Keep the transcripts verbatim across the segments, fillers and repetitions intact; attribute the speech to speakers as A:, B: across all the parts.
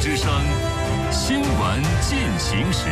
A: 之声，新闻进行时。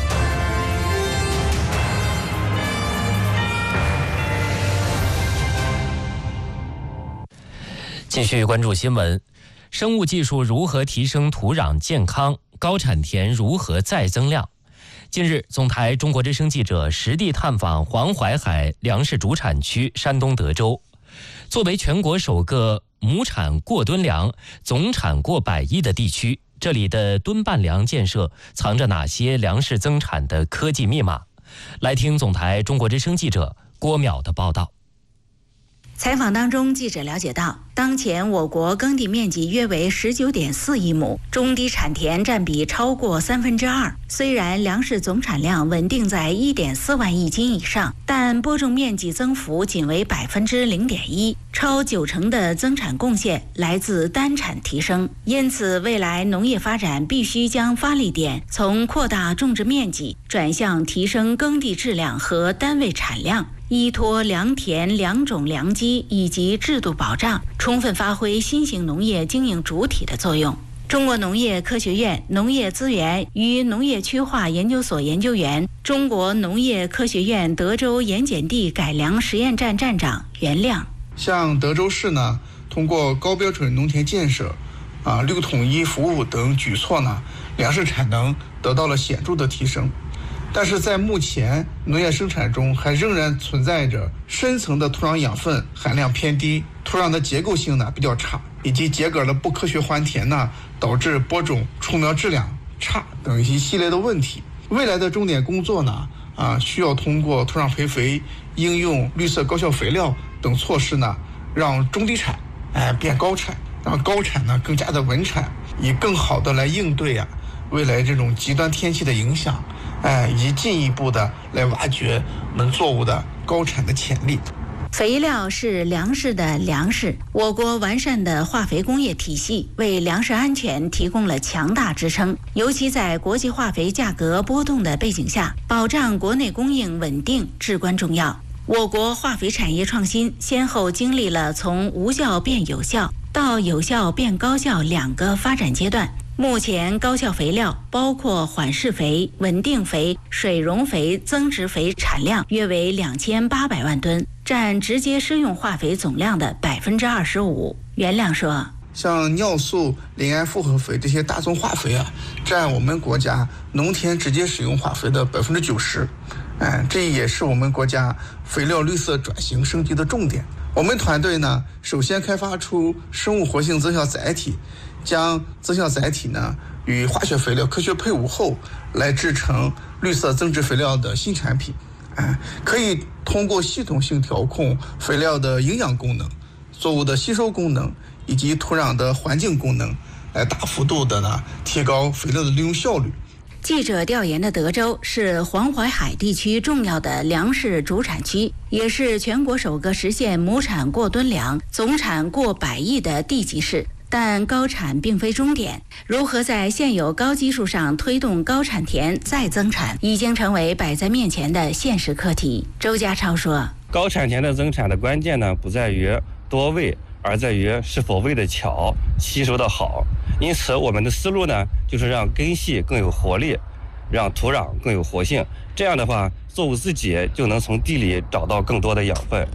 B: 继续关注新闻，生物技术如何提升土壤健康？高产田如何再增量？近日，总台中国之声记者实地探访黄淮海粮食主产区山东德州。作为全国首个亩产过吨粮、总产过百亿的地区，这里的吨半粮建设藏着哪些粮食增产的科技密码？来听总台中国之声记者郭淼的报道。
C: 采访当中，记者了解到，当前我国耕地面积约为 十九点四亿亩，中低产田占比超过三分之二。虽然粮食总产量稳定在 一点四万亿斤以上，但播种面积增幅仅为 百分之零点一， 超九成的增产贡献来自单产提升。因此，未来农业发展必须将发力点从扩大种植面积转向提升耕地质量和单位产量，依托良田、良种、良机以及制度保障，充分发挥新型农业经营主体的作用。中国农业科学院农业资源与农业区划研究所研究员、中国农业科学院德州盐碱地改良实验站站长袁亮。
D: 像德州市呢，通过高标准农田建设、啊六统一服务等举措呢，粮食产能得到了显著的提升。但是在目前农业生产中，还仍然存在着深层的土壤养分含量偏低、土壤的结构性呢比较差，以及秸秆的不科学还田呢，导致播种出苗质量差等一系列的问题。未来的重点工作呢，啊，需要通过土壤培肥、应用绿色高效肥料等措施呢，让中低产哎变高产，让高产呢更加的稳产，以更好的来应对啊未来这种极端天气的影响。哎，以及进一步的来挖掘我们作物的高产的潜力。
C: 肥料是粮食的粮食，我国完善的化肥工业体系为粮食安全提供了强大支撑。尤其在国际化肥价格波动的背景下，保障国内供应稳定至关重要。我国化肥产业创新先后经历了从无效变有效到有效变高效两个发展阶段。目前高效肥料包括缓释肥、稳定肥、水溶肥、增殖肥产量约为两千八百万吨，占直接施用化肥总量的 百分之二十五。袁亮说，
D: 像尿素、磷胺复合肥这些大宗化肥啊，占我们国家农田直接使用化肥的 百分之九十。哎，这也是我们国家肥料绿色转型升级的重点。我们团队呢，首先开发出生物活性增效载体，将增效载体呢与化学肥料科学配伍后，来制成绿色增殖肥料的新产品。哎，可以通过系统性调控肥料的营养功能、作物的吸收功能以及土壤的环境功能，来大幅度的呢提高肥料的利用效率。
C: 记者调研的德州是黄淮海地区重要的粮食主产区，也是全国首个实现亩产过吨粮、总产过百亿的地级市。但高产并非终点，如何在现有高基数上推动高产田再增产，已经成为摆在面前的现实课题。周家超说，
E: 高产田的增产的关键呢，不在于多喂，而在于是否喂得巧、吸收得好。因此我们的思路呢，就是让根系更有活力，让土壤更有活性，这样的话作物自己就能从地里找到更多的养分。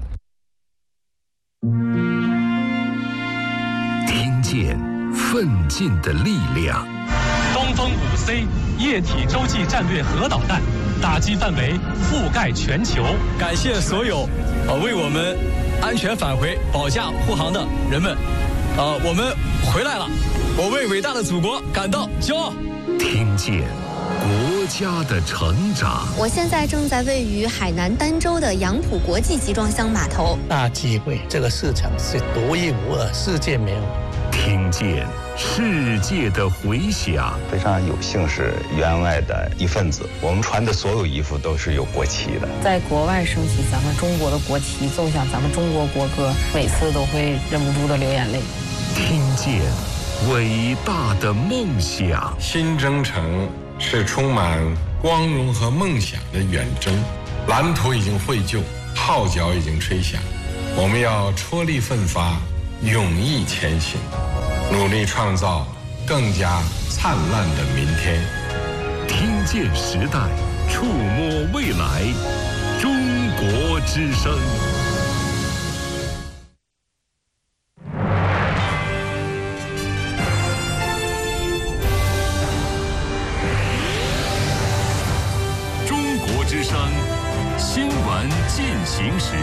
A: 听见奋进的力量。
F: 东风 五 C 液体洲际战略核导弹打击范围覆盖全球。
G: 感谢所有呃为我们安全返回保驾护航的人们，呃我们回来了，我为伟大的祖国感到骄傲。
A: 听见国家的成长。
H: 我现在正在位于海南儋州的杨浦国际集装箱码头。
I: 大机会，这个市场是独一无二，世界没有。
A: 听见世界的回响。
J: 非常有幸是员外的一份子，我们穿的所有衣服都是有国旗的。
K: 在国外升起咱们中国的国旗，奏响咱们中国国歌，每次都会忍不住的流眼泪。
A: 听见伟大的梦想。
L: 新征程是充满光荣和梦想的远征，蓝图已经绘就，号角已经吹响，我们要踔厉奋发，勇毅前行，努力创造更加灿烂的明天。
A: 听见时代，触摸未来，中国之声。中国之声新闻进行时。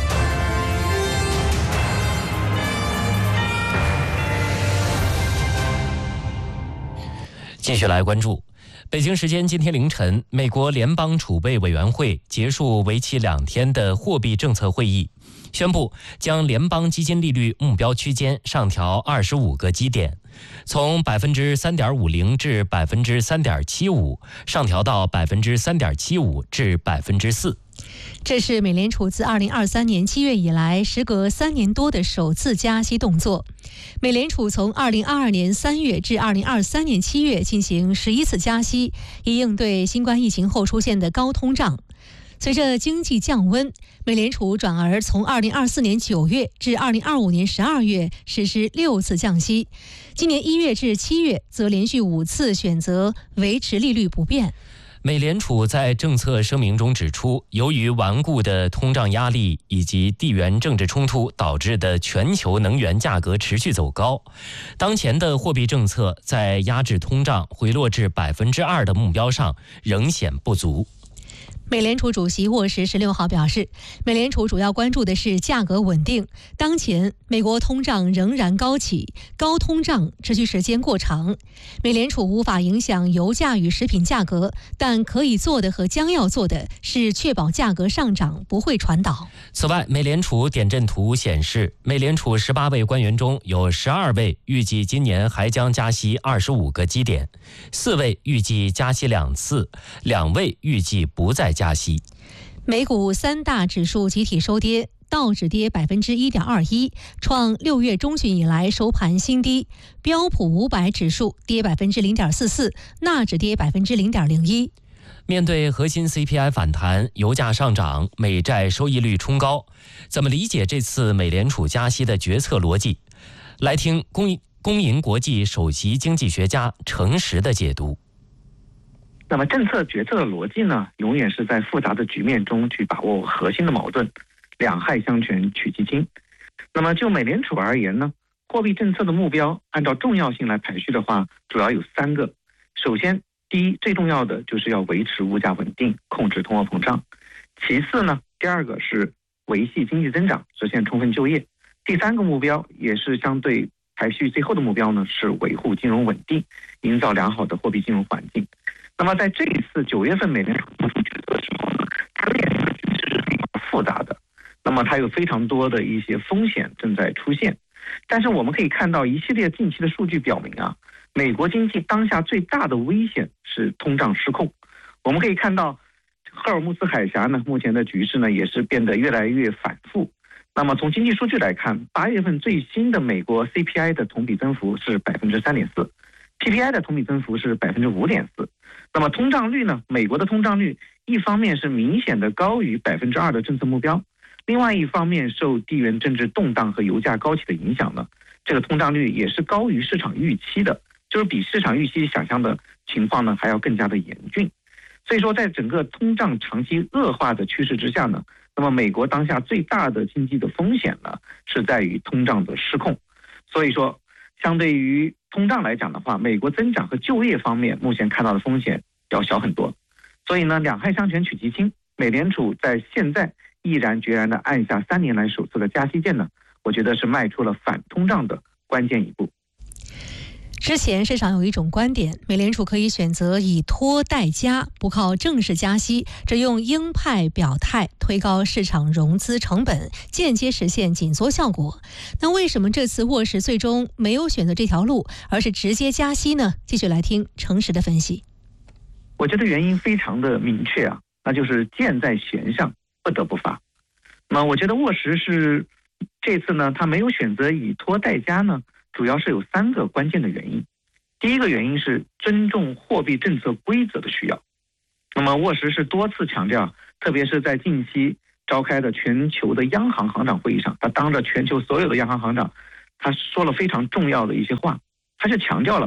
B: 继续来关注，北京时间今天凌晨，美国联邦储备委员会结束为期两天的货币政策会议，宣布将联邦基金利率目标区间上调二十五个基点，从百分之三点五零至百分之三点七五，上调到百分之三点七五至百分之四。
M: 这是美联储自二零二三年七月以来，时隔三年多的首次加息动作。美联储从二零二二年三月至二零二三年七月进行十一次加息，以应对新冠疫情后出现的高通胀。随着经济降温，美联储转而从二零二四年九月至二零二五年十二月实施六次降息，今年一月至七月则连续五次选择维持利率不变。
B: 美联储在政策声明中指出，由于顽固的通胀压力以及地缘政治冲突导致的全球能源价格持续走高，当前的货币政策在压制通胀回落至百分之二的目标上仍显不足。
M: 美联储主席沃什十六号表示，美联储主要关注的是价格稳定。当前美国通胀仍然高企，高通胀持续时间过长，美联储无法影响油价与食品价格，但可以做的和将要做的是确保价格上涨不会传导。
B: 此外，美联储点阵图显示，美联储十八位官员中有十二位预计今年还将加息二十五个基点，四位预计加息两次，两位预计不再加息。
M: 美股三大指数集体收跌，道指跌百分之一点二一，创六月中旬以来收盘新低；标普五百指数跌百分之零点四四，纳指跌百分之零点零一。
B: 面对核心 C P I 反弹，油价上涨，美债收益率冲高，怎么理解这次美联储加息的决策逻辑？来听公公银国际首席经济学家程实的解读。
N: 那么政策决策的逻辑呢，永远是在复杂的局面中去把握核心的矛盾，两害相权取其轻。那么就美联储而言呢，货币政策的目标按照重要性来排序的话，主要有三个。首先，第一，最重要的就是要维持物价稳定，控制通货膨胀。其次呢，第二个是维系经济增长，实现充分就业。第三个目标也是相对排序最后的目标呢，是维护金融稳定，营造良好的货币金融环境。那么在这一次九月份美联储做出决策的时候呢，它面临的局势是非常复杂的，那么它有非常多的一些风险正在出现。但是我们可以看到一系列近期的数据表明啊，美国经济当下最大的危险是通胀失控。我们可以看到赫尔木斯海峡呢，目前的局势呢也是变得越来越反复。那么从经济数据来看，八月份最新的美国 C P I 的同比增幅是百分之三点四。P P I 的同比增幅是百分之五点四，那么通胀率呢？美国的通胀率一方面是明显的高于百分之二的政策目标，另外一方面受地缘政治动荡和油价高企的影响呢，这个通胀率也是高于市场预期的，就是比市场预期想象的情况呢还要更加的严峻。所以说，在整个通胀长期恶化的趋势之下呢，那么美国当下最大的经济的风险呢是在于通胀的失控。所以说，相对于通胀来讲的话，美国增长和就业方面目前看到的风险要小很多。所以呢，两害相权取其轻，美联储在现在毅然决然地按下三年来首次的加息键呢，我觉得是迈出了反通胀的关键一步。
M: 之前市场有一种观点，美联储可以选择以拖代加，不靠正式加息，只用鹰派表态推高市场融资成本，间接实现紧缩效果。那为什么这次沃什最终没有选择这条路，而是直接加息呢？继续来听程实的分析。
N: 我觉得原因非常的明确啊，那就是箭在弦上，不得不发。那我觉得沃什是这次呢，他没有选择以拖代加呢，主要是有三个关键的原因。第一个原因是尊重货币政策规则的需要。那么沃什是多次强调，特别是在近期召开的全球的央行行长会议上，他当着全球所有的央行行长，他说了非常重要的一些话。他是强调了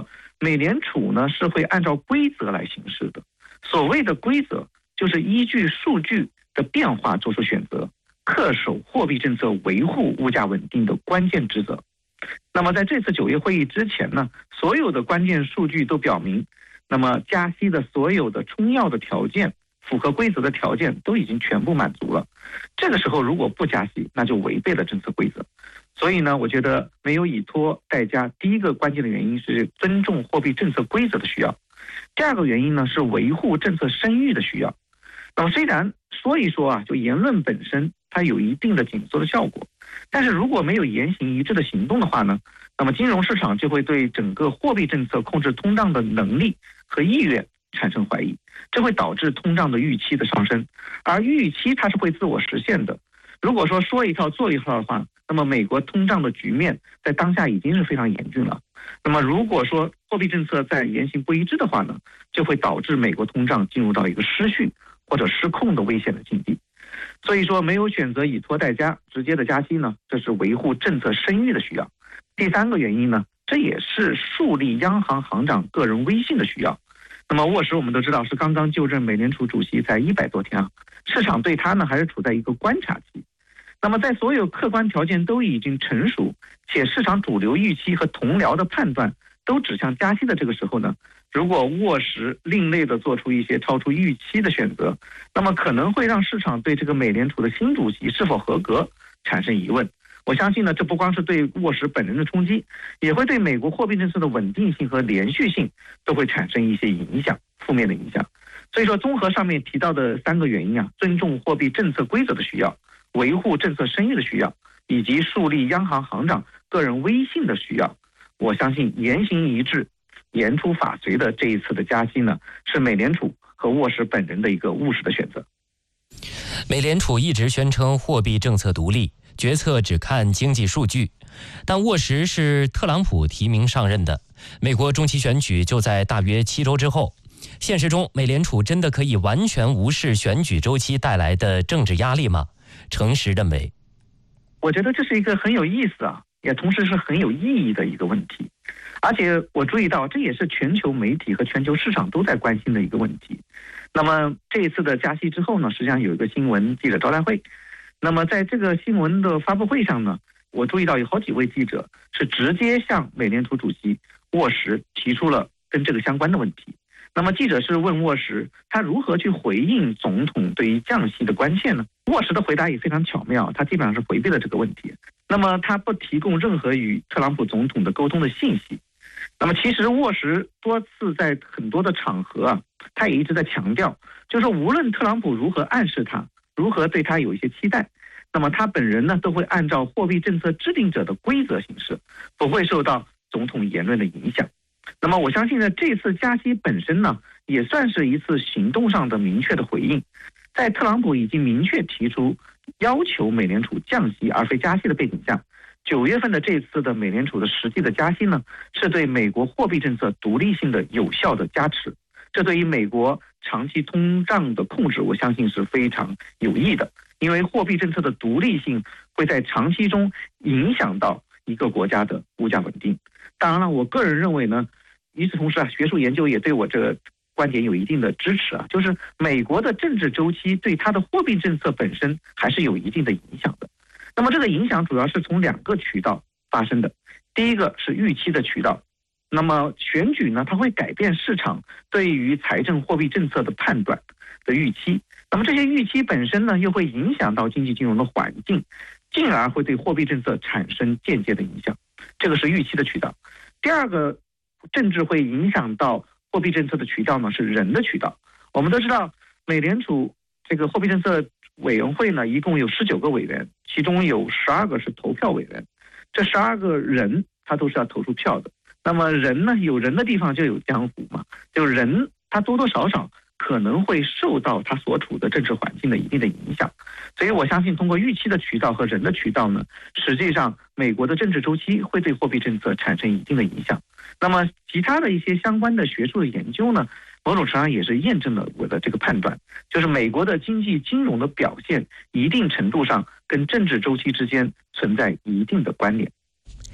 N: 美联储呢是会按照规则来行事的。所谓的规则，就是依据数据的变化做出选择，恪守货币政策维护物价稳定的关键职责。那么在这次九月会议之前呢，所有的关键数据都表明，那么加息的所有的充要的条件，符合规则的条件都已经全部满足了。这个时候如果不加息，那就违背了政策规则。所以呢，我觉得没有以拖代加，第一个关键的原因是尊重货币政策规则的需要，第二个原因呢是维护政策声誉的需要。那么虽然说一说啊，就言论本身它有一定的紧缩的效果，但是如果没有言行一致的行动的话呢，那么金融市场就会对整个货币政策控制通胀的能力和意愿产生怀疑，这会导致通胀的预期的上升，而预期它是会自我实现的。如果说说一套做一套的话，那么美国通胀的局面在当下已经是非常严峻了。那么如果说货币政策在言行不一致的话呢，就会导致美国通胀进入到一个失序或者失控的危险的境地。所以说没有选择以拖代加，直接的加息呢，这是维护政策声誉的需要。第三个原因呢，这也是树立央行行长个人威信的需要。那么沃什我们都知道是刚刚就任美联储主席才一百多天啊，市场对他呢还是处在一个观察期。那么在所有客观条件都已经成熟，且市场主流预期和同僚的判断都指向加息的这个时候呢，如果沃什另类的做出一些超出预期的选择，那么可能会让市场对这个美联储的新主席是否合格产生疑问。我相信呢，这不光是对沃什本人的冲击，也会对美国货币政策的稳定性和连续性都会产生一些影响，负面的影响。所以说综合上面提到的三个原因啊，尊重货币政策规则的需要，维护政策声誉的需要，以及树立央行行长个人威信的需要，我相信言行一致、言出法随的这一次的加息呢，是美联储和沃什本人的一个务实的选择。
B: 美联储一直宣称货币政策独立，决策只看经济数据，但沃什是特朗普提名上任的，美国中期选举就在大约七周之后。现实中，美联储真的可以完全无视选举周期带来的政治压力吗？程实认为，
N: 我觉得这是一个很有意思啊，也同时是很有意义的一个问题。而且我注意到，这也是全球媒体和全球市场都在关心的一个问题。那么这一次的加息之后呢，实际上有一个新闻记者招待会。那么在这个新闻的发布会上呢，我注意到有好几位记者是直接向美联储主席沃什提出了跟这个相关的问题。那么记者是问沃什，他如何去回应总统对于降息的关切呢？沃什的回答也非常巧妙，他基本上是回避了这个问题。那么他不提供任何与特朗普总统的沟通的信息。那么其实沃什多次在很多的场合啊，他也一直在强调，就是无论特朗普如何暗示他，如何对他有一些期待，那么他本人呢都会按照货币政策制定者的规则行事，不会受到总统言论的影响。那么我相信呢，这次加息本身呢，也算是一次行动上的明确的回应。在特朗普已经明确提出要求美联储降息而非加息的背景下，九月份的这次的美联储的实际的加息呢，是对美国货币政策独立性的有效的加持。这对于美国长期通胀的控制，我相信是非常有益的，因为货币政策的独立性会在长期中影响到一个国家的物价稳定。当然了，我个人认为呢，与此同时啊，学术研究也对我这个观点有一定的支持啊，就是美国的政治周期对它的货币政策本身还是有一定的影响的。那么这个影响主要是从两个渠道发生的，第一个是预期的渠道。那么选举呢，它会改变市场对于财政货币政策的判断的预期，那么这些预期本身呢，又会影响到经济金融的环境，进而会对货币政策产生间接的影响，这个是预期的渠道。第二个政治会影响到货币政策的渠道呢，是人的渠道。我们都知道，美联储这个货币政策委员会呢，一共有十九个委员，其中有十二个是投票委员，这十二个人他都是要投出票的。那么人呢，有人的地方就有江湖嘛，就人他多多少少可能会受到他所处的政治环境的一定的影响。所以我相信通过预期的渠道和人的渠道呢，实际上美国的政治周期会对货币政策产生一定的影响。那么其他的一些相关的学术的研究呢，某种程度上也是验证了我的这个判断，就是美国的经济金融的表现一定程度上跟政治周期之间存在一定的关联。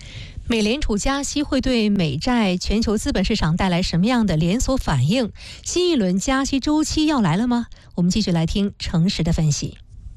M: 美联储加息会对美债全球资本市场带来什么样的连锁反应？新一轮加息周期要来了吗？我们继续来听诚实的分析。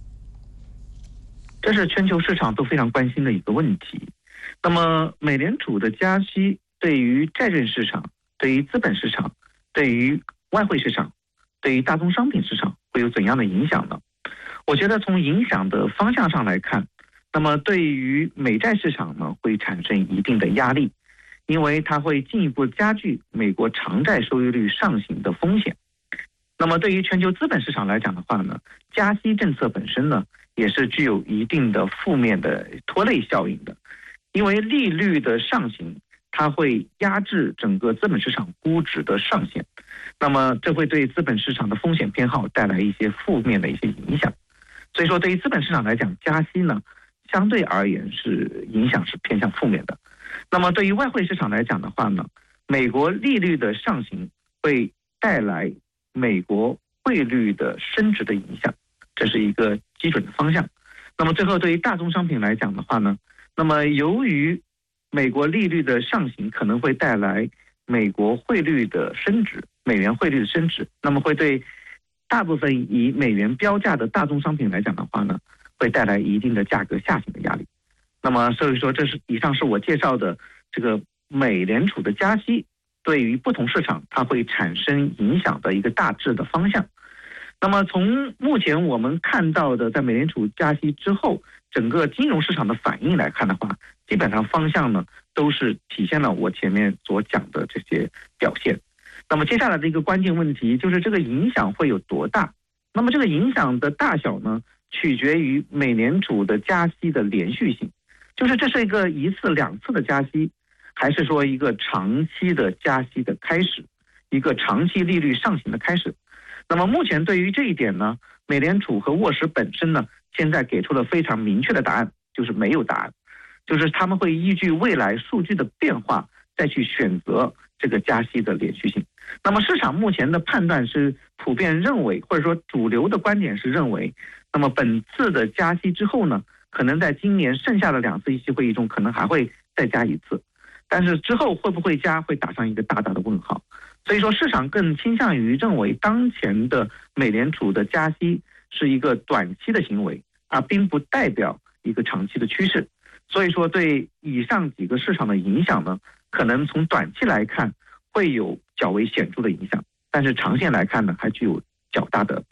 N: 这是全球市场都非常关心的一个问题。那么美联储的加息对于债券市场、对于资本市场、对于外汇市场、对于大宗商品市场会有怎样的影响呢？我觉得从影响的方向上来看，那么对于美债市场呢，会产生一定的压力，因为它会进一步加剧美国长债收益率上行的风险。那么对于全球资本市场来讲的话呢，加息政策本身呢，也是具有一定的负面的拖累效应的，因为利率的上行，它会压制整个资本市场估值的上限，那么这会对资本市场的风险偏好带来一些负面的一些影响。所以说对于资本市场来讲，加息呢相对而言是影响是偏向负面的。那么对于外汇市场来讲的话呢，美国利率的上行会带来美国汇率的升值的影响，这是一个基准的方向。那么最后对于大宗商品来讲的话呢，那么由于美国利率的上行可能会带来美国汇率的升值，美元汇率的升值，那么会对大部分以美元标价的大宗商品来讲的话呢，会带来一定的价格下行的压力。那么所以说这是以上是我介绍的这个美联储的加息对于不同市场它会产生影响的一个大致的方向。那么从目前我们看到的在美联储加息之后整个金融市场的反应来看的话，基本上方向呢都是体现了我前面所讲的这些表现。那么接下来的一个关键问题就是这个影响会有多大？那么这个影响的大小呢，取决于美联储的加息的连续性，就是这是一个一次两次的加息，还是说一个长期的加息的开始，一个长期利率上行的开始。那么目前对于这一点呢，美联储和沃什本身呢，现在给出了非常明确的答案，就是没有答案，就是他们会依据未来数据的变化再去选择这个加息的连续性。那么市场目前的判断是普遍认为，或者说主流的观点是认为，那么本次的加息之后呢，可能在今年剩下的两次议息会议中可能还会再加一次，但是之后会不会加会打上一个大大的问号。所以说市场更倾向于认为当前的美联储的加息是一个短期的行为，而并不代表一个长期的趋势。所以说对以上几个市场的影响呢，可能从短期来看会有较为显著的影响，但是长线来看呢，还具有较大的